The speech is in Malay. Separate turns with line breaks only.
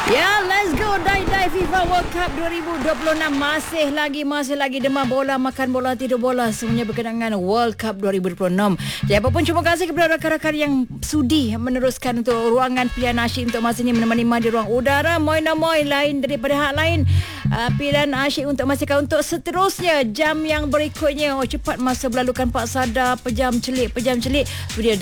Ya, let's go die FIFA World Cup 2026. Masih lagi demam bola, makan bola, tidur bola, semuanya berkenaan dengan World Cup 2026. Jadi apapun, terima kasih kepada rakan-rakan yang sudi meneruskan untuk ruangan pilihan asyik untuk masa ini menemani di ruang udara. Moi lain daripada hak lain. Pilihan asyik untuk memastikan untuk seterusnya jam yang berikutnya. Cepat masa berlalukan Pak Sadar, pejam celik. Sudah